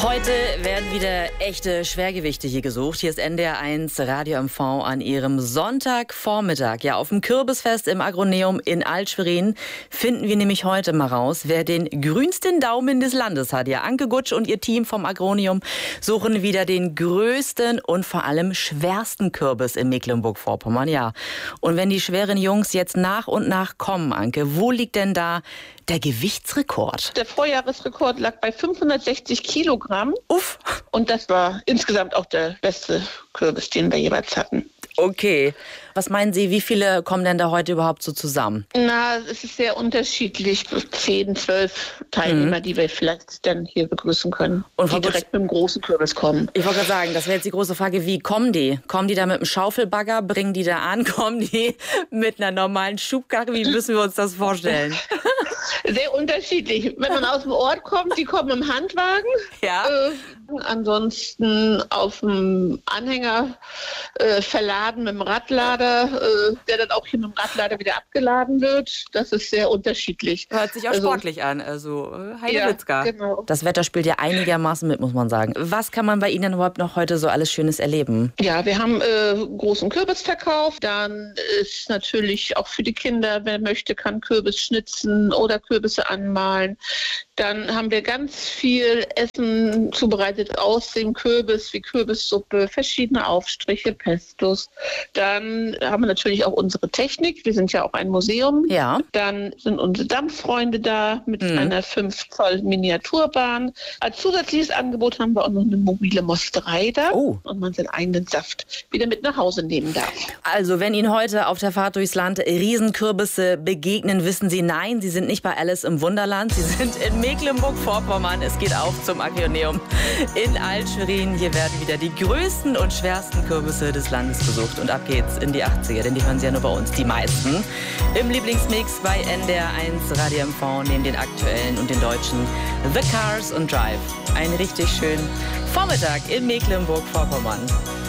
Heute werden wieder echte Schwergewichte hier gesucht. Hier ist NDR1 Radio MV an ihrem Sonntagvormittag. Ja, auf dem Kürbisfest im Agroneum in Alt-Schwerin finden wir nämlich heute mal raus, wer den grünsten Daumen des Landes hat. Ja, Anke Gutsch und ihr Team vom Agroneum suchen wieder den größten und vor allem schwersten Kürbis in Mecklenburg-Vorpommern. Ja, und wenn die schweren Jungs jetzt nach und nach kommen, Anke, wo liegt denn da der Gewichtsrekord? Der Vorjahresrekord lag bei 560 Kilogramm. Uff. Und das war insgesamt auch der beste Kürbis, den wir jeweils hatten. Okay. Was meinen Sie, wie viele kommen denn da heute überhaupt so zusammen? Na, es ist sehr unterschiedlich. 10, 12 Teilnehmer, die wir vielleicht dann hier begrüßen können, und die direkt mit dem großen Kürbis kommen. Ich wollte gerade sagen, das wäre jetzt die große Frage, wie kommen die? Kommen die da mit einem Schaufelbagger, bringen die da an? Kommen die mit einer normalen Schubkarre? Wie müssen wir uns das vorstellen? Sehr unterschiedlich. Wenn man aus dem Ort kommt, die kommen im Handwagen. Ja. Ansonsten auf dem Anhänger verladen mit dem Radlader, der dann auch hier mit dem Radlader wieder abgeladen wird. Das ist sehr unterschiedlich. Hört sich auch sportlich an, also Heidewitzka. Ja, genau. Das Wetter spielt ja einigermaßen mit, muss man sagen. Was kann man bei Ihnen überhaupt noch heute so alles Schönes erleben? Ja, wir haben großen Kürbisverkauf. Dann ist natürlich auch für die Kinder, wer möchte, kann Kürbis schnitzen oder Kürbisse anmalen. Dann haben wir ganz viel Essen zubereitet aus dem Kürbis, wie Kürbissuppe, verschiedene Aufstriche, Pestos. Dann haben wir natürlich auch unsere Technik. Wir sind ja auch ein Museum. Ja. Dann sind unsere Dampffreunde da mit einer 5 Zoll Miniaturbahn. Als zusätzliches Angebot haben wir auch noch eine mobile Mosterei da. Oh. Und man seinen eigenen Saft wieder mit nach Hause nehmen darf. Also, wenn Ihnen heute auf der Fahrt durchs Land Riesenkürbisse begegnen, wissen Sie, nein, Sie sind nicht bei Alice im Wunderland. Sie sind in Mecklenburg-Vorpommern. Es geht auf zum Agroneum in Alt-Schwerin. Hier werden wieder die größten und schwersten Kürbisse des Landes gesucht. Und ab geht's in die 80er, denn die hören Sie ja nur bei uns, die meisten. Im Lieblingsmix bei NDR1 Radio MV neben den aktuellen und den deutschen The Cars und Drive. Einen richtig schönen Vormittag in Mecklenburg-Vorpommern.